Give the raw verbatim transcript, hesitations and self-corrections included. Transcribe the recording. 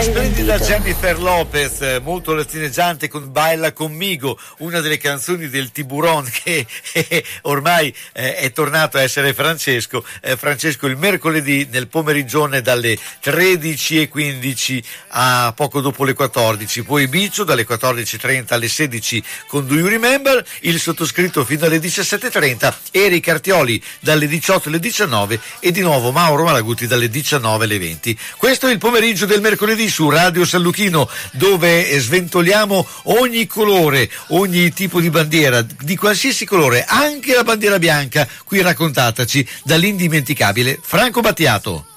splendida Jennifer Lopez, molto lattineggiante con Baila Conmigo, una delle canzoni del Tiburon che eh, ormai eh, è tornato a essere Francesco. Eh, Francesco il mercoledì nel pomerigione dalle tredici e quindici a poco dopo le quattordici, poi Bicio dalle quattordici e trenta alle sedici con Do You Remember, il sottoscritto fino alle diciassette e trenta, Eric Artioli dalle diciotto alle diciannove e di nuovo Mauro Malaguti dalle diciannove alle venti. Questo è il pomeriggio del mercoledì su Radio San Luchino, dove sventoliamo ogni colore, ogni tipo di bandiera, di qualsiasi colore, anche la bandiera bianca, qui raccontataci dall'indimenticabile Franco Battiato.